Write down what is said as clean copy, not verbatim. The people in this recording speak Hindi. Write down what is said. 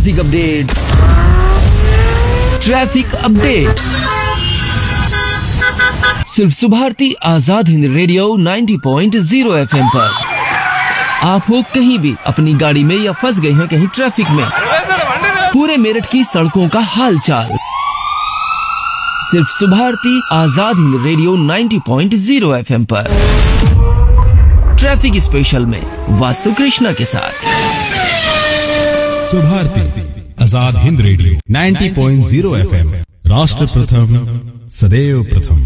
Traffic update. ट्रैफिक अपडेट सिर्फ सुभारती आजाद हिंद रेडियो 90.0 FM पर। आप हो कहीं भी अपनी गाड़ी में या फंस गए हैं कहीं ट्रैफिक में, पूरे मेरठ की सड़कों का हाल चाल सिर्फ सुभारती आजाद हिंद रेडियो 90.0 FM पर। ट्रैफिक स्पेशल में वास्तु कृष्णा के साथ सुभारती आजाद हिंद रेडियो 90.0 FM। राष्ट्र प्रथम सदैव प्रथम।